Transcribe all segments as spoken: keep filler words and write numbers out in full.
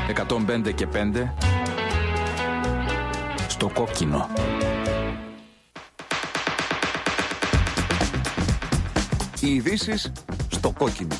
εκατόν πέντε και πέντε στο κόκκινο. Οι ειδήσεις στο κόκκινο.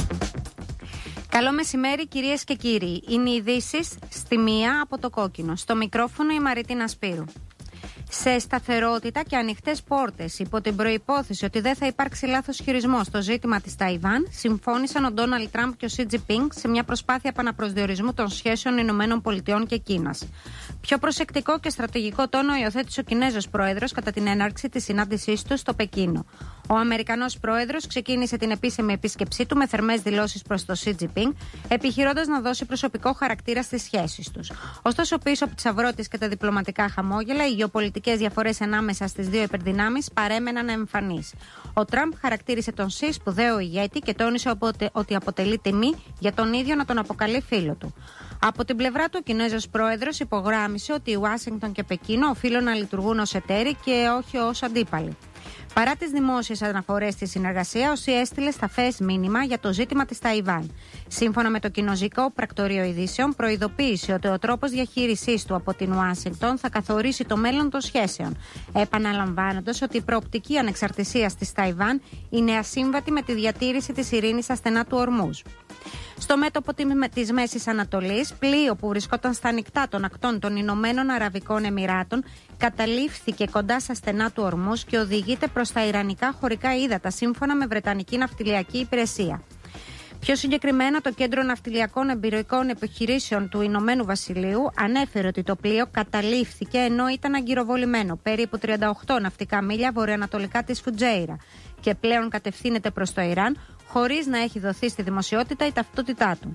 Καλό μεσημέρι κυρίες και κύριοι. Είναι οι ειδήσεις στη μία από το κόκκινο. Στο μικρόφωνο η Μαρίτινα Σπύρου. Σε σταθερότητα και ανοιχτές πόρτες, υπό την προϋπόθεση ότι δεν θα υπάρξει λάθος χειρισμός στο ζήτημα της Ταϊβάν, συμφώνησαν ο Ντόναλντ Τραμπ και ο Σι Τζινπίνγκ σε μια προσπάθεια επαναπροσδιορισμού των σχέσεων Ηνωμένων Πολιτειών και Κίνας. Πιο προσεκτικό και στρατηγικό τόνο υιοθέτησε ο Κινέζος πρόεδρος κατά την έναρξη της συνάντησής του στο Πεκίνο. Ο Αμερικανός πρόεδρος ξεκίνησε την επίσημη επίσκεψή του με θερμές δηλώσεις προς τον Σι Τζινπίνγκ, επιχειρώντας να δώσει προσωπικό χαρακτήρα στις σχέσεις τους. Ωστόσο, πίσω από τις αυρότητες και τα διπλωματικά χαμόγελα, οι γεωπολιτικές διαφορές ανάμεσα στις δύο υπερδυνάμεις παρέμεναν εμφανείς. Ο Τραμπ χαρακτήρισε τον Σι σπουδαίο ηγέτη και τόνισε ότι αποτελεί τιμή για τον ίδιο να τον αποκαλεί φίλο του. Από την πλευρά του, ο Κινέζος πρόεδρος υπογράμμισε ότι η Ουάσιγκτον και Πεκίνο οφείλουν να λειτουργούν ως εταίροι και όχι ως αντίπαλοι. Παρά τις δημόσιες αναφορές στη συνεργασία, ο Σι έστειλε σταφές μήνυμα για το ζήτημα της Ταϊβάν. Σύμφωνα με το Κινοζικό Πρακτορείο Ειδήσεων, προειδοποίησε ότι ο τρόπος διαχείρισής του από την Ουάσιγκτον θα καθορίσει το μέλλον των σχέσεων, επαναλαμβάνοντας ότι η προοπτική ανεξαρτησίας της Ταϊβάν είναι ασύμβατη με τη διατήρηση της ειρήνης στα στενά του Ορμούζ. Στο μέτωπο της Μέσης Ανατολής, πλοίο που βρισκόταν στα ανοιχτά των ακτών των Ηνωμένων Αραβικών Εμιράτων καταλήφθηκε κοντά στα στενά του Ορμούζ και οδηγείται προς τα Ιρανικά χωρικά ύδατα, σύμφωνα με Βρετανική Ναυτιλιακή Υπηρεσία. Πιο συγκεκριμένα, το Κέντρο Ναυτιλιακών Εμπειροϊκών Επιχειρήσεων του Ηνωμένου Βασιλείου ανέφερε ότι το πλοίο καταλήφθηκε ενώ ήταν αγκυροβολημένο περίπου τριάντα οκτώ ναυτικά μίλια βορειοανατολικά της Φουτζέιρα και πλέον κατευθύνεται προς το Ιράν, χωρίς να έχει δοθεί στη δημοσιότητα η ταυτότητά του.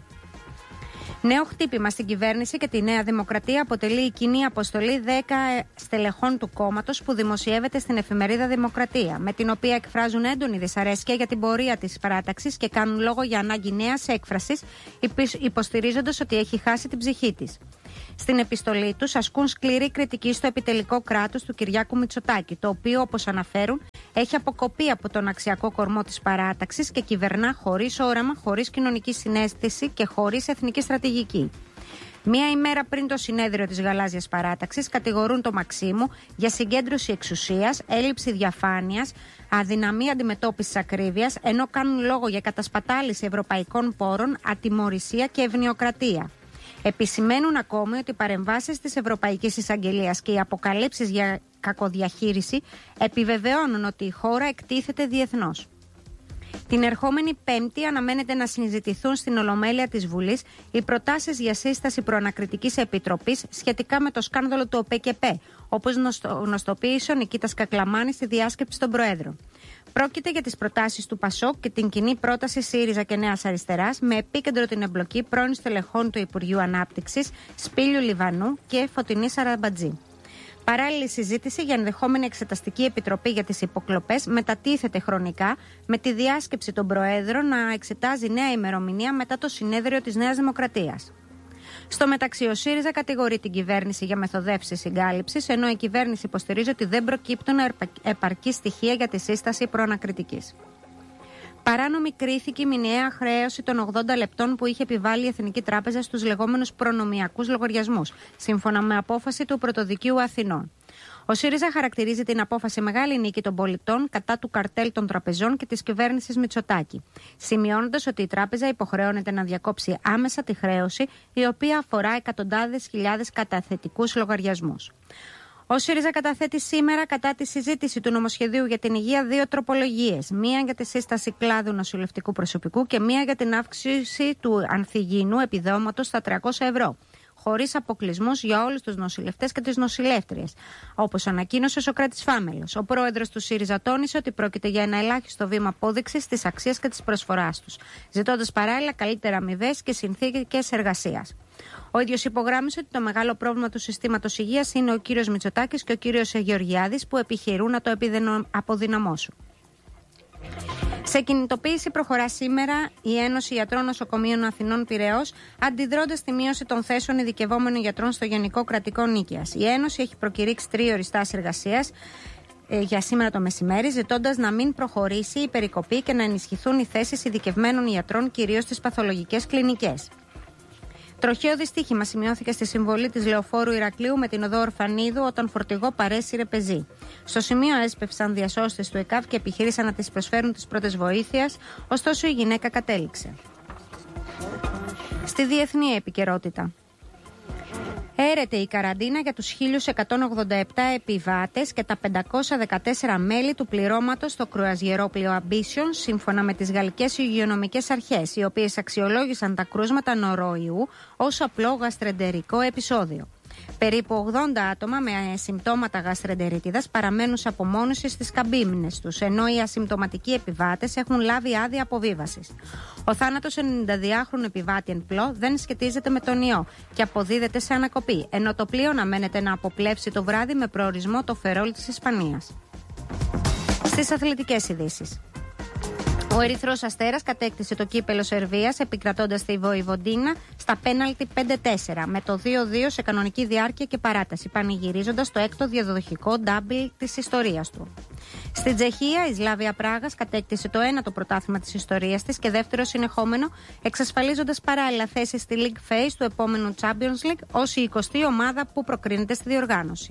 Νέο χτύπημα στην κυβέρνηση και τη Νέα Δημοκρατία αποτελεί η κοινή αποστολή δέκα στελεχών του κόμματος που δημοσιεύεται στην εφημερίδα Δημοκρατία, με την οποία εκφράζουν έντονη δυσαρέσκεια για την πορεία της παράταξης και κάνουν λόγο για ανάγκη νέας έκφρασης, υποστηρίζοντας ότι έχει χάσει την ψυχή της. Στην επιστολή τους ασκούν σκληρή κριτική στο επιτελικό κράτος του Κυριάκου Μητσοτάκη, το οποίο, όπως αναφέρουν, έχει αποκοπεί από τον αξιακό κορμό της παράταξης και κυβερνά χωρίς όραμα, χωρίς κοινωνική συναίσθηση και χωρίς εθνική στρατηγική. Μία ημέρα πριν το συνέδριο της Γαλάζιας Παράταξης, κατηγορούν τον Μαξίμου για συγκέντρωση εξουσίας, έλλειψη διαφάνειας, αδυναμία αντιμετώπισης ακρίβειας, ενώ κάνουν λόγο για κατασπατάληση ευρωπαϊκών πόρων, ατιμωρησία και ευνοιοκρατία. Επισημαίνουν ακόμη ότι οι παρεμβάσεις της Ευρωπαϊκής Εισαγγελίας και οι αποκαλύψεις για κακοδιαχείριση επιβεβαιώνουν ότι η χώρα εκτίθεται διεθνώς. Την ερχόμενη Πέμπτη αναμένεται να συζητηθούν στην Ολομέλεια της Βουλής οι προτάσεις για σύσταση προανακριτικής επιτροπής σχετικά με το σκάνδαλο του ΟΠΕΚΕΠΕ, όπως γνωστοποίησε ο Νικήτας Κακλαμάνης στη διάσκεψη των Προέδρων. Πρόκειται για τις προτάσεις του Πασόκ και την κοινή πρόταση ΣΥΡΙΖΑ και Νέας Αριστεράς, με επίκεντρο την εμπλοκή πρώην στελεχών του Υπουργείου Ανάπτυξης Σπύλιου Λιβανού και Φωτεινής Σαραμπατζή. Παράλληλη συζήτηση για ενδεχόμενη εξεταστική επιτροπή για τις υποκλοπές μετατίθεται χρονικά, με τη διάσκεψη των Προέδρων να εξετάζει νέα ημερομηνία μετά το συνέδριο της Νέας Δημοκρατίας. Στο μεταξύ, ο ΣΥΡΙΖΑ κατηγορεί την κυβέρνηση για μεθοδεύσεις συγκάλυψης, ενώ η κυβέρνηση υποστηρίζει ότι δεν προκύπτουν επαρκή στοιχεία για τη σύσταση προανακριτικής. Παράνομη κρίθηκε η μηνιαία χρέωση των ογδόντα λεπτών που είχε επιβάλει η Εθνική Τράπεζα στους λεγόμενους προνομιακούς λογαριασμούς, σύμφωνα με απόφαση του Πρωτοδικείου Αθηνών. Ο ΣΥΡΙΖΑ χαρακτηρίζει την απόφαση μεγάλη νίκη των πολιτών κατά του καρτέλ των τραπεζών και της κυβέρνησης Μητσοτάκη, σημειώνοντας ότι η τράπεζα υποχρεώνεται να διακόψει άμεσα τη χρέωση, η οποία αφορά εκατοντάδες χιλιάδες καταθετικούς λογαριασμούς. Ο ΣΥΡΙΖΑ καταθέτει σήμερα, κατά τη συζήτηση του νομοσχεδίου για την υγεία, δύο τροπολογίες. Μία για τη σύσταση κλάδου νοσηλευτικού προσωπικού και μία για την αύξηση του ανθυγιεινού επιδόματος στα τριακόσια ευρώ. Χωρίς αποκλεισμούς για όλους τους νοσηλευτές και τις νοσηλεύτριες, όπως ανακοίνωσε ο Σωκράτης Φάμελος. Ο πρόεδρος του ΣΥΡΙΖΑ τόνισε ότι πρόκειται για ένα ελάχιστο βήμα απόδειξης της αξίας και της προσφοράς τους, ζητώντας παράλληλα καλύτερα αμοιβές και συνθήκες εργασίας. Ο ίδιος υπογράμμισε ότι το μεγάλο πρόβλημα του συστήματος υγείας είναι ο κύριος Μητσοτάκης και ο κύριος Γεωργιάδης, που επιχειρούν να το αποδυναμώσουν. Σε κινητοποίηση προχωρά σήμερα η Ένωση Ιατρών Νοσοκομείων Αθηνών Πειραιώς, αντιδρώντας στη μείωση των θέσεων ειδικευόμενων γιατρών στο Γενικό Κρατικό Νίκαιας. Η Ένωση έχει προκηρύξει τρίωρη στάση εργασίας ε, για σήμερα το μεσημέρι, ζητώντας να μην προχωρήσει η περικοπή και να ενισχυθούν οι θέσεις ειδικευμένων ιατρών, κυρίως στις παθολογικές κλινικές. Τροχαίο δυστύχημα σημειώθηκε στη συμβολή της λεωφόρου Ηρακλείου με την οδό Ορφανίδου όταν φορτηγό παρέσυρε πεζή. Στο σημείο έσπευσαν διασώστες του ΕΚΑΒ και επιχείρησαν να της προσφέρουν τις πρώτες βοήθειες, ωστόσο η γυναίκα κατέληξε. Στη διεθνή επικαιρότητα. Έρεται η καραντίνα για τους χίλια εκατόν ογδόντα επτά επιβάτες και τα πεντακόσια δεκατέσσερα μέλη του πληρώματος στο κρουαζιερόπλοιο Ambition, σύμφωνα με τις γαλλικές υγειονομικές αρχές, οι οποίες αξιολόγησαν τα κρούσματα νοροϊού ως απλό γαστρεντερικό επεισόδιο. Περίπου ογδόντα άτομα με συμπτώματα γαστρεντερίτιδας παραμένουν σε απομόνωση στις καμπίνες τους, ενώ οι ασυμπτωματικοί επιβάτες έχουν λάβει άδεια αποβίβασης. Ο θάνατος ενενηνταδυάχρονου επιβάτη εν πλώ δεν σχετίζεται με τον ιό και αποδίδεται σε ανακοπή, ενώ το πλοίο αναμένεται να αποπλέψει το βράδυ με προορισμό το Φερόλ της Ισπανίας. Στις αθλητικές ειδήσεις. Ο Ερυθρός Αστέρας κατέκτησε το κύπελο Σερβίας επικρατώντας τη Βοηβοντίνα στα πέναλτι πέντε τέσσερα με το δύο δύο σε κανονική διάρκεια και παράταση, πανηγυρίζοντας το έκτο διαδοχικό ντάμπλ της ιστορίας του. Στην Τσεχία, η Σλάβια Πράγας κατέκτησε το ένατο πρωτάθλημα της ιστορίας της και δεύτερο συνεχόμενο, εξασφαλίζοντας παράλληλα θέση στη League Phase του επόμενου Champions League ως η εικοστή ομάδα που προκρίνεται στη διοργάνωση.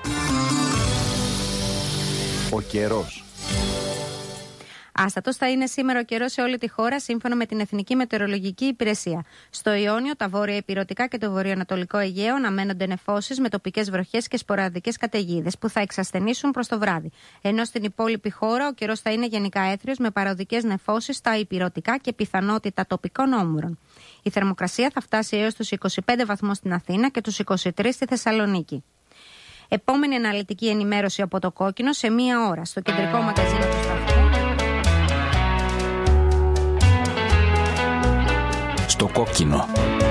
Ο καιρός. Άστατος θα είναι σήμερα ο καιρός σε όλη τη χώρα, σύμφωνα με την Εθνική Μετεωρολογική Υπηρεσία. Στο Ιόνιο, τα βόρεια ηπειρωτικά και το βορειοανατολικό Αιγαίο αναμένονται νεφώσεις με τοπικές βροχές και σποραδικές καταιγίδες που θα εξασθενήσουν προς το βράδυ. Ενώ στην υπόλοιπη χώρα ο καιρός θα είναι γενικά έθριος με παροδικές νεφώσεις στα ηπειρωτικά και πιθανότητα τοπικών όμουρων. Η θερμοκρασία θα φτάσει έως τους είκοσι πέντε βαθμούς στην Αθήνα και τους είκοσι τρεις στη Θεσσαλονίκη. Επόμενη αναλυτική ενημέρωση από το Κόκκινο σε μία ώρα στο κεντρικό μαγαζίνο του σταθμού. Στο Κόκκινο.